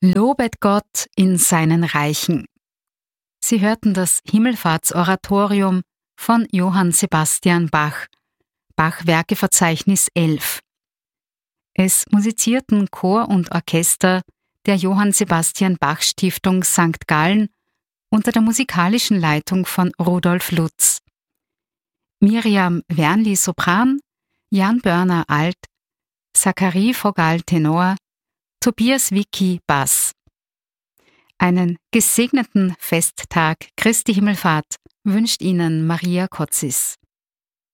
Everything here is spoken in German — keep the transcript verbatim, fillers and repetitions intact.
Lobet Gott in seinen Reichen. Sie hörten das Himmelfahrtsoratorium von Johann Sebastian Bach, Bach-Werkeverzeichnis elf. Es musizierten Chor und Orchester der Johann Sebastian Bach Stiftung Sankt Gallen unter der musikalischen Leitung von Rudolf Lutz. Miriam Wernli Sopran, Jan Börner Alt, Zachary Vogal Tenor, Tobias Wicki Bass. Einen gesegneten Festtag Christi Himmelfahrt wünscht Ihnen Maria Kotzis.